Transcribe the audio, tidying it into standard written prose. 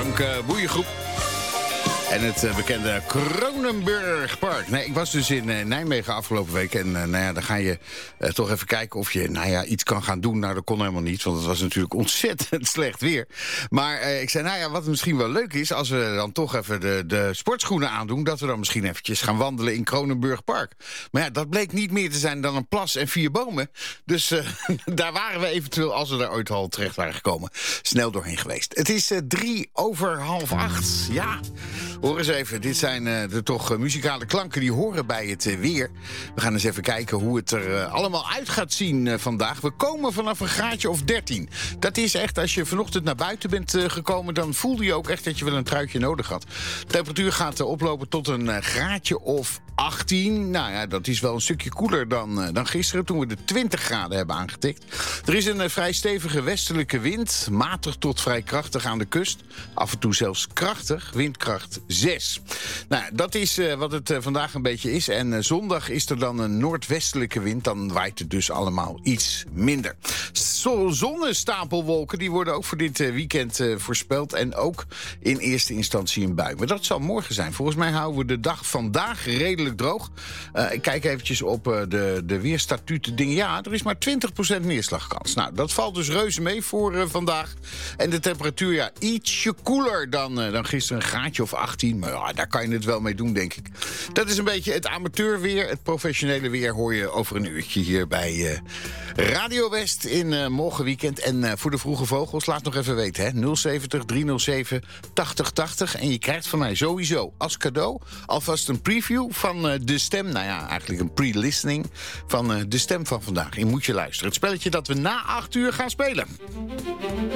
Frank Boeiengroep. En het bekende Kronenburgpark. Nee, ik was dus in Nijmegen afgelopen week. En dan ga je toch even kijken of je iets kan gaan doen. Nou, dat kon helemaal niet, want het was natuurlijk ontzettend slecht weer. Maar ik zei, wat misschien wel leuk is, als we dan toch even de sportschoenen aandoen, dat we dan misschien eventjes gaan wandelen in Kronenburgpark. Maar ja, dat bleek niet meer te zijn dan een plas en 4 bomen. Dus daar waren we eventueel, als we daar ooit al terecht waren gekomen, snel doorheen geweest. Het is 7:03. Ja. Hoor eens even, dit zijn de toch muzikale klanken die horen bij het weer. We gaan eens even kijken hoe het er allemaal uit gaat zien vandaag. We komen vanaf een graadje of 13. Dat is echt, als je vanochtend naar buiten bent gekomen, dan voelde je ook echt dat je wel een truitje nodig had. De temperatuur gaat oplopen tot een graadje of 18. Nou ja, dat is wel een stukje koeler dan gisteren, toen we de 20 graden hebben aangetikt. Er is een vrij stevige westelijke wind, matig tot vrij krachtig aan de kust. Af en toe zelfs krachtig, windkracht 6. Nou, dat is wat het vandaag een beetje is. En zondag is er dan een noordwestelijke wind. Dan waait het dus allemaal iets minder. Zonnestapelwolken die worden ook voor dit weekend voorspeld. En ook in eerste instantie een bui. Maar dat zal morgen zijn. Volgens mij houden we de dag vandaag redelijk droog. Ik kijk eventjes op de weerstatuten dingen. Ja, er is maar 20% neerslagkans. Nou, dat valt dus reuze mee voor vandaag. En de temperatuur, ietsje koeler dan gisteren. Een graadje of 18. Maar ja, daar kan je het wel mee doen, denk ik. Dat is een beetje het amateurweer. Het professionele weer hoor je over een uurtje hier bij Radio West in morgenweekend. En voor de vroege vogels, laat nog even weten, hè. 070 307 8080. En je krijgt van mij sowieso als cadeau alvast een preview van De Stem. Nou ja, eigenlijk een pre-listening van De Stem van vandaag. En moet je luisteren. Het spelletje dat we na 8 uur gaan spelen.